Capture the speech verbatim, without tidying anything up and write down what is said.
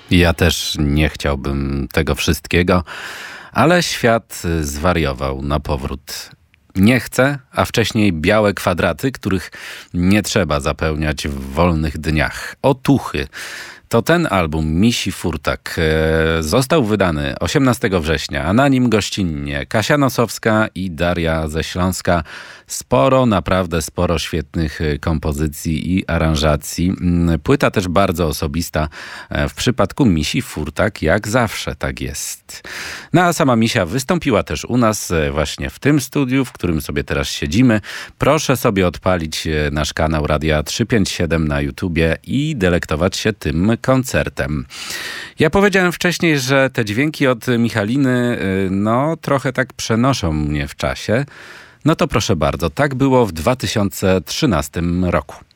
Ja też nie chciałbym tego wszystkiego, ale świat zwariował na powrót. Nie chcę, a wcześniej białe kwadraty, których nie trzeba zapełniać w wolnych dniach. Otuchy. To ten album Misi Furtak e, został wydany osiemnastego września, a na nim gościnnie Kasia Nosowska i Daria ze Śląska. Sporo, naprawdę sporo świetnych kompozycji i aranżacji. Płyta też bardzo osobista. W przypadku Misi Furtak jak zawsze tak jest. No a sama Misia wystąpiła też u nas właśnie w tym studiu, w którym sobie teraz siedzimy. Proszę sobie odpalić nasz kanał Radia trzysta pięćdziesiąt siedem na YouTubie i delektować się tym koncertem. Ja powiedziałem wcześniej, że te dźwięki od Michaliny no trochę tak przenoszą mnie w czasie. No to proszę bardzo, tak było w dwa tysiące trzynastym roku.